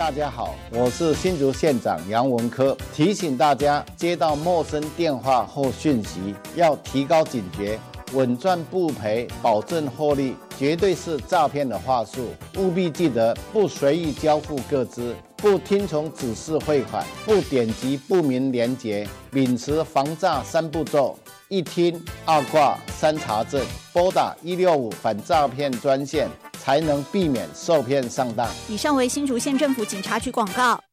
大家好，我是新竹县长杨文科，提醒大家接到陌生电话或讯息，要提高警觉，稳赚不赔，保证获利，绝对是诈骗的话术，务必记得不随意交付个资，不听从指示汇款，不点击不明连结，秉持防诈3步骤：一听、二挂、3查证，拨打165反诈骗专线，才能避免受骗上当。 以上为新竹县政府警察局广告。